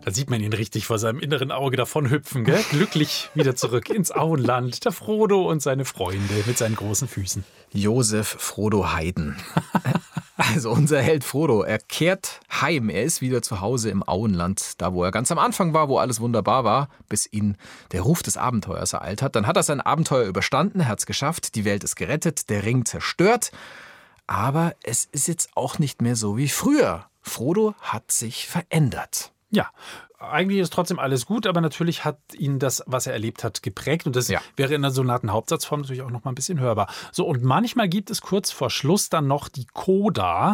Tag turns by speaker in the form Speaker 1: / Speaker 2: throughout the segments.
Speaker 1: Da sieht man ihn richtig vor seinem inneren Auge davonhüpfen, gell? Glücklich wieder zurück ins Auenland. Der Frodo und seine Freunde mit seinen großen Füßen.
Speaker 2: Josef Frodo Haydn. Also unser Held Frodo, er kehrt heim. Er ist wieder zu Hause im Auenland, da wo er ganz am Anfang war, wo alles wunderbar war, bis ihn der Ruf des Abenteuers ereilt hat. Dann hat er sein Abenteuer überstanden, er hat es geschafft, die Welt ist gerettet, der Ring zerstört. Aber es ist jetzt auch nicht mehr so wie früher. Frodo hat sich verändert.
Speaker 1: Ja, eigentlich ist trotzdem alles gut, aber natürlich hat ihn das, was er erlebt hat, geprägt. Und das wäre in der Sonatenhauptsatzform natürlich auch noch mal ein bisschen hörbar. So, und manchmal gibt es kurz vor Schluss dann noch die Coda.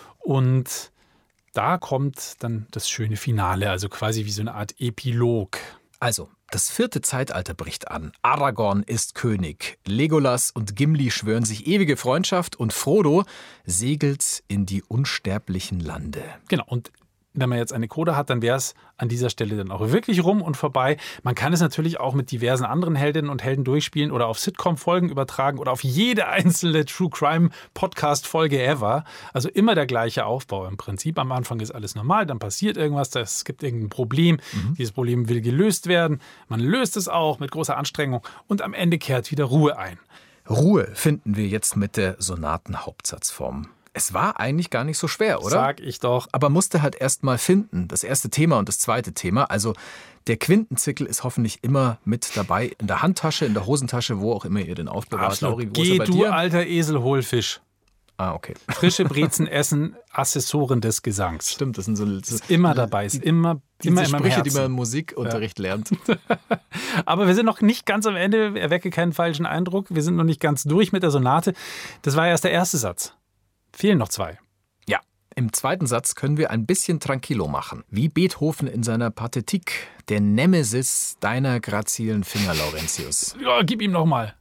Speaker 1: Und da kommt dann das schöne Finale, also quasi wie so eine Art Epilog.
Speaker 2: Also, das 4. Zeitalter bricht an. Aragorn ist König. Legolas und Gimli schwören sich ewige Freundschaft und Frodo segelt in die unsterblichen Lande.
Speaker 1: Genau, und wenn man jetzt eine Coda hat, dann wäre es an dieser Stelle dann auch wirklich rum und vorbei. Man kann es natürlich auch mit diversen anderen Heldinnen und Helden durchspielen oder auf Sitcom-Folgen übertragen oder auf jede einzelne True-Crime-Podcast-Folge ever. Also immer der gleiche Aufbau im Prinzip. Am Anfang ist alles normal, dann passiert irgendwas, es gibt irgendein Problem. Dieses Problem will gelöst werden. Man löst es auch mit großer Anstrengung und am Ende kehrt wieder Ruhe ein.
Speaker 2: Ruhe finden wir jetzt mit der Sonatenhauptsatzform. Es war eigentlich gar nicht so schwer, oder?
Speaker 1: Sag ich doch.
Speaker 2: Aber musste halt erst mal finden, das erste Thema und das zweite Thema. Also der Quintenzickel ist hoffentlich immer mit dabei, in der Handtasche, in der Hosentasche, wo auch immer ihr den aufbewahrt.
Speaker 1: Lauri, wo ist er bei dir? Geh, du alter Eselhohlfisch.
Speaker 2: Ah, okay.
Speaker 1: Frische Brezen essen, Assessoren des Gesangs.
Speaker 2: Stimmt, das sind so
Speaker 1: ist immer dabei, ist immer in meinem
Speaker 2: Sprüche, die man im Musikunterricht lernt.
Speaker 1: Aber wir sind noch nicht ganz am Ende, erwecke keinen falschen Eindruck. Wir sind noch nicht ganz durch mit der Sonate. Das war erst der erste Satz. Fehlen noch 2.
Speaker 2: Ja, im zweiten Satz können wir ein bisschen tranquillo machen. Wie Beethoven in seiner Pathetik, der Nemesis deiner grazilen Finger, Laurentius.
Speaker 1: Ja, gib ihm noch mal.